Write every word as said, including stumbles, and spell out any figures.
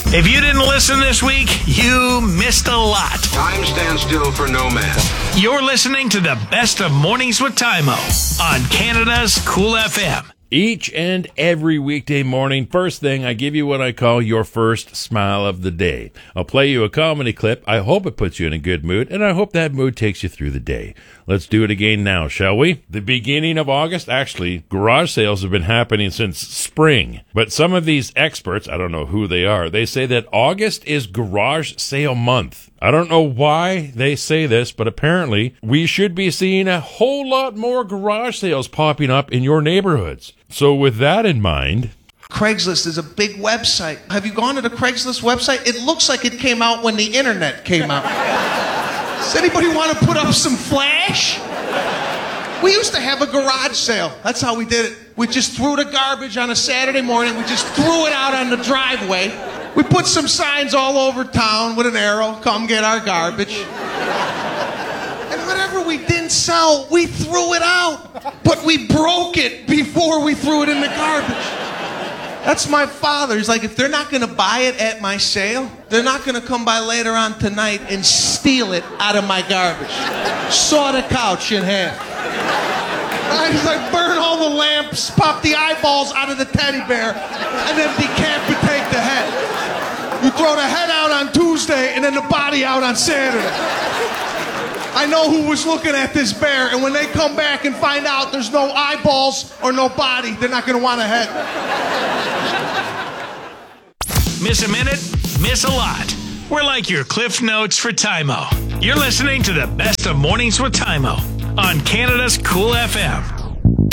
If you didn't listen this week, you missed a lot. Time stands still for no man. You're listening to the best of Mornings with Tymo on Canada's Cool F M. Each and every weekday morning, first thing, I give you what I call your first smile of the day. I'll play you a comedy clip. I hope it puts you in a good mood, and I hope that mood takes you through the day. Let's do it again now, shall we? The beginning of August, actually, garage sales have been happening since spring. But some of these experts, I don't know who they are, they say that August is garage sale month. I don't know why they say this, but apparently we should be seeing a whole lot more garage sales popping up in your neighborhoods. So with that in mind... Craigslist is a big website. Have you gone to the Craigslist website? It looks like it came out when the internet came out. Does anybody want to put up some flash? We used to have a garage sale. That's how we did it. We just threw the garbage on a Saturday morning. We just threw it out on the driveway. We put some signs all over town with an arrow, come get our garbage. And whatever we didn't sell, we threw it out. But we broke it before we threw it in the garbage. That's my father. He's like, if they're not going to buy it at my sale, they're not going to come by later on tonight and steal it out of my garbage. Saw the couch in half. He's like, burn all the lamps, pop the eyeballs out of the teddy bear, and then decapitate the head. You throw the head out on Tuesday and then the body out on Saturday. I know who was looking at this bear, and when they come back and find out there's no eyeballs or no body, they're not going to want a head. Miss a minute, miss a lot. We're like your Cliff Notes for Tymo. You're listening to the best of Mornings with Tymo on Canada's Cool F M.